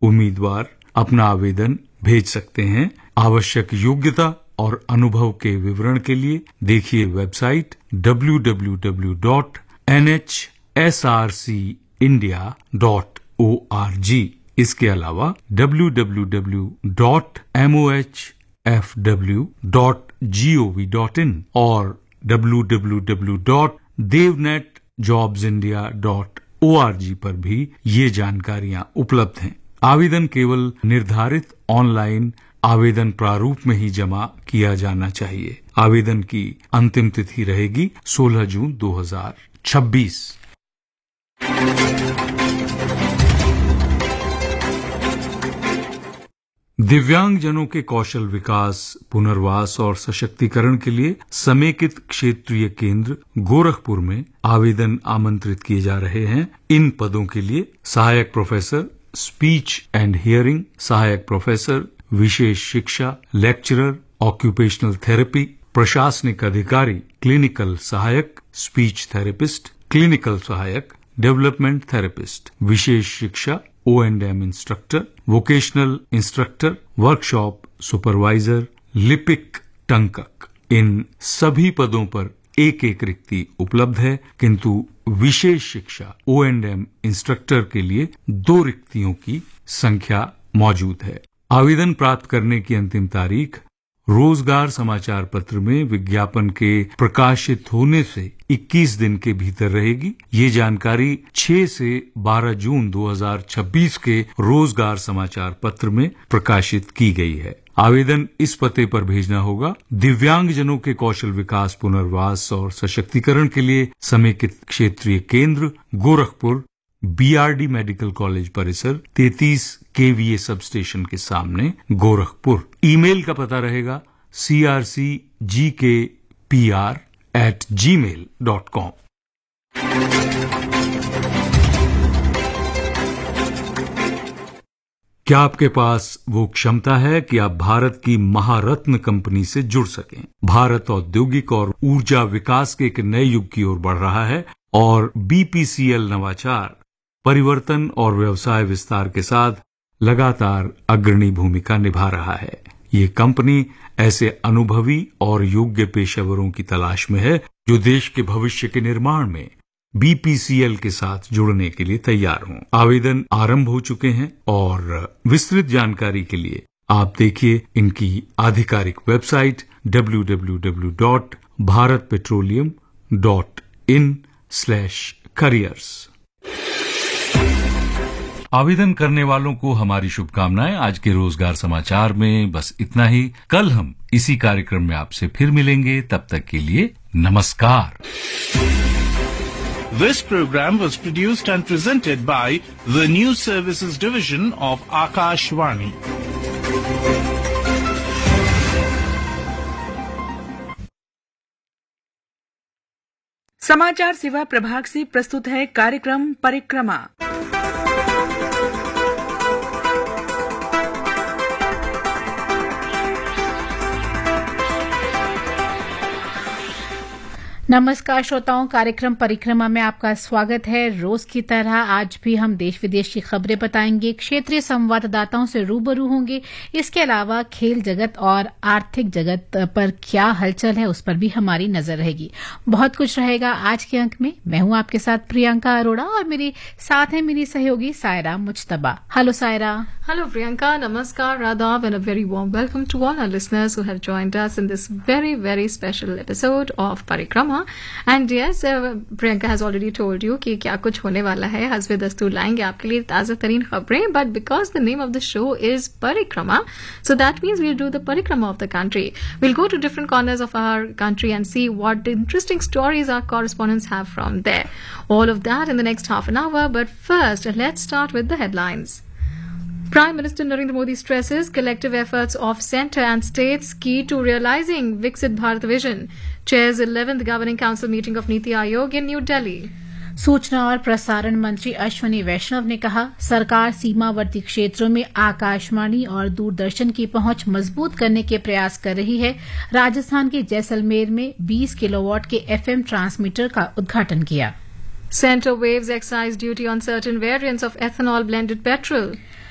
उम्मीदवार अपना आवेदन भेज सकते हैं। आवश्यक योग्यता और अनुभव के विवरण के लिए देखिए वेबसाइट www.nhsrcindia.org। इसके अलावा www.mohfw.gov.in और www.devnetjobsindia.org पर भी ये जानकारियां उपलब्ध हैं। आवेदन केवल निर्धारित ऑनलाइन आवेदन प्रारूप में ही जमा किया जाना चाहिए। आवेदन की अंतिम तिथि रहेगी 16 जून 2026। दिव्यांगजनों के कौशल विकास, पुनर्वास और सशक्तिकरण के लिए समेकित क्षेत्रीय केंद्र गोरखपुर में आवेदन आमंत्रित किए जा रहे हैं। इन पदों के लिए सहायक प्रोफेसर स्पीच एंड हियरिंग, सहायक प्रोफेसर विशेष शिक्षा, लेक्चरर ऑक्यूपेशनल थेरेपी, प्रशासनिक अधिकारी, क्लिनिकल सहायक, स्पीच थेरेपिस्ट, क्लिनिकल सहायक, डेवलपमेंट थेरेपिस्ट, विशेष शिक्षा, O&M instructor, vocational instructor, workshop supervisor, लिपिक टंकक। इन सभी पदों पर एक एक रिक्ति उपलब्ध है, किंतु विशेष शिक्षा O&M इंस्ट्रक्टर के लिए 2 रिक्तियों की संख्या मौजूद है। आवेदन प्राप्त करने की अंतिम तारीख रोजगार समाचार पत्र में विज्ञापन के प्रकाशित होने से 21 दिन के भीतर रहेगी। ये जानकारी 6 से 12 जून 2026 के रोजगार समाचार पत्र में प्रकाशित की गई है। आवेदन इस पते पर भेजना होगा: दिव्यांगजनों के कौशल विकास, पुनर्वास और सशक्तिकरण के लिए समेकित क्षेत्रीय केंद्र गोरखपुर, BRD मेडिकल कॉलेज परिसर, 33 KVA सबस्टेशन के सामने, गोरखपुर। ईमेल का पता रहेगा crcgkpr@gmail.com। क्या आपके पास वो क्षमता है कि आप भारत की महारत्न कंपनी से जुड़ सकें? भारत औद्योगिक और ऊर्जा विकास के एक नए युग की ओर बढ़ रहा है और BPCL नवाचार, परिवर्तन और व्यवसाय विस्तार के साथ लगातार अग्रणी भूमिका निभा रहा है। ये कंपनी ऐसे अनुभवी और योग्य पेशेवरों की तलाश में है जो देश के भविष्य के निर्माण में BPCL के साथ जुड़ने के लिए तैयार हों। आवेदन आरंभ हो चुके हैं और विस्तृत जानकारी के लिए आप देखिए इनकी आधिकारिक वेबसाइट www.bharatpetroleum.in/careers। आवेदन करने वालों को हमारी शुभकामनाएं। आज के रोजगार समाचार में बस इतना ही। कल हम इसी कार्यक्रम में आपसे फिर मिलेंगे। तब तक के लिए नमस्कार। This program was produced and presented by the News Services Division of Akashvani. समाचार सेवा प्रभाग से प्रस्तुत है कार्यक्रम परिक्रमा। नमस्कार श्रोताओं, कार्यक्रम परिक्रमा में आपका स्वागत है। रोज की तरह आज भी हम देश विदेश की खबरें बताएंगे, क्षेत्रीय संवाददाताओं से रूबरू होंगे। इसके अलावा खेल जगत और आर्थिक जगत पर क्या हलचल है उस पर भी हमारी नजर रहेगी। बहुत कुछ रहेगा आज के अंक में। मैं हूं आपके साथ प्रियंका अरोड़ा और मेरे साथ है मेरी सहयोगी Saira Mujtaba. Hello Saira. Hello Priyanka, Namaskar, Radab and a very warm welcome to all our listeners who have joined us in this very, very special episode of Parikrama. And yes, Priyanka has already told you कि क्या कुछ होने वाला है। हस्बे दस्तूर लाएंगे आपके लिए ताज़ा तरीन खबरें, but because the name of the show is Parikrama, so that means we'll do the Parikrama of the country. We'll go to different corners of our country and see what interesting stories our correspondents have from there. All of that in the next half an hour, but first, let's start with the headlines. Prime Minister Narendra Modi stresses collective efforts of centre and states key to realising Viksit Bharat Vision. Chairs 11th Governing Council meeting of Niti Aayog in New Delhi. सूचना और प्रसारण मंत्री अश्विनी वैष्णव ने कहा, सरकार सीमावर्ती क्षेत्रों में आकाशवाणी और दूरदर्शन की पहुंच मजबूत करने के प्रयास कर रही है। राजस्थान के जैसलमेर में 20 किलोवाट के FM ट्रांसमीटर का उद्घाटन किया। Centre waives excise duty on certain variants of ethanol blended petrol.